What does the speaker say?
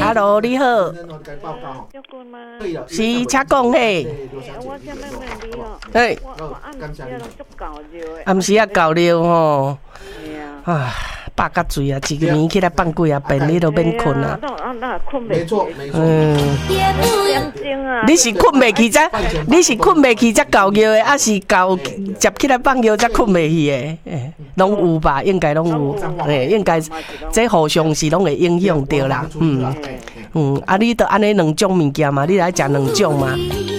，Hello， 你好。 要过吗？ 是，请讲嘿。 我这妹妹你哦， 嘿， 我暗时啊足搞热的。 暗时啊搞了吼。 是啊。 啊，饱甲醉啊，一个暝起来放几啊遍，你都免困啊。 那困没错没错。 眼睛啊。 你是困袂去才？你是困袂去才搞尿的，还是搞接起来放尿才困袂去的？拢有吧？应该拢有。应该这互相是拢会影响到啦。啊，你都安尼两种物件嘛？你来食两种嘛？